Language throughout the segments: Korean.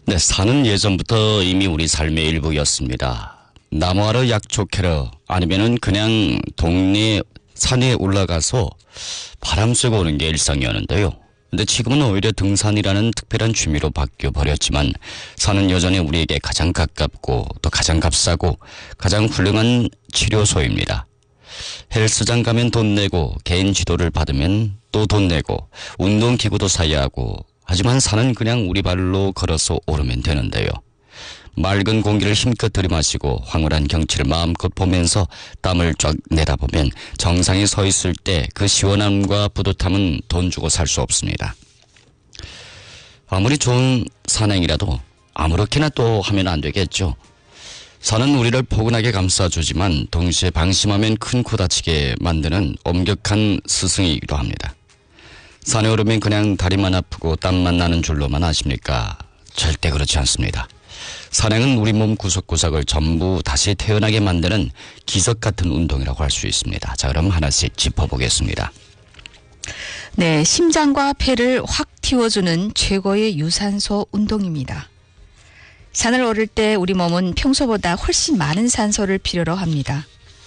네, 산은 예전부터 이미 우리 삶의 일부였습니다. 나무하러 약초캐러 아니면은 그냥 동네 산에 올라가서 바람 쐬고 오는 게 일상이었는데요. 근데 지금은 오히려 등산이라는 특별한 취미로 바뀌어 버렸지만 산은 여전히 우리에게 가장 가깝고 또 가장 값싸고 가장 훌륭한 치료소입니다. 헬스장 가면 돈 내고 개인 지도를 받으면 또 돈 내고 운동기구도 사야 하고 하지만 산은 그냥 우리 발로 걸어서 오르면 되는데요. 맑은 공기를 힘껏 들이마시고 황홀한 경치를 마음껏 보면서 땀을 쫙 내다보면 정상에 서 있을 때 그 시원함과 뿌듯함은 돈 주고 살 수 없습니다. 아무리 좋은 산행이라도 아무렇게나 또 하면 안 되겠죠. 산은 우리를 포근하게 감싸주지만 동시에 방심하면 큰 코 다치게 만드는 엄격한 스승이기도 합니다. 산에 오르면 그냥 다리만 아프고 땀만 나는 줄로만 아십니까? 절대 그렇지 않습니다. 산행은 우리 몸 구석구석을 전부 다시 태어나게 만드는 기적 같은 운동이라고 할 수 있습니다. 자, 그럼 하나씩 짚어보겠습니다. 네, 심장과 폐를 확 틔워주는 최고의 유산소 운동입니다. 산을 오를 때 우리 몸은 평소보다 훨씬 많은 산소를 필요로 합니다.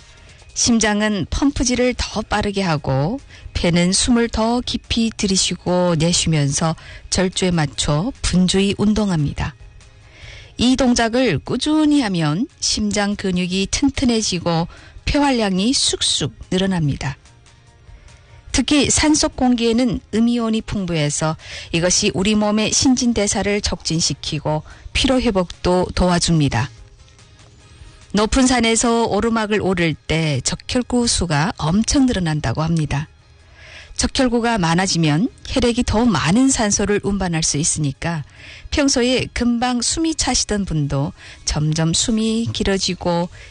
심장은 펌프질을 더 빠르게 하고 폐는 숨을 더 깊이 들이쉬고 내쉬면서 절주에 맞춰 분주히 운동합니다. 이 동작을 꾸준히 하면 심장 근육이 튼튼해지고 폐활량이 쑥쑥 늘어납니다. 특히 산속 공기에는 음이온이 풍부해서 이것이 우리 몸의 신진대사를 촉진시키고 피로회복도 도와줍니다. 높은 산에서 오르막을 오를 때 적혈구 수가 엄청 늘어난다고 합니다. 적혈구가 많아지면 혈액이 더 많은 산소를 운반할 수 있으니까 평소에 금방 숨이 차시던 분도 점점 숨이 길어지고